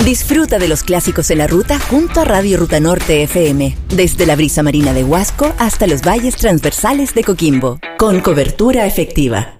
Disfruta de los clásicos en la ruta junto a Radio Ruta Norte FM, desde la brisa marina de Huasco hasta los valles transversales de Coquimbo, con cobertura efectiva.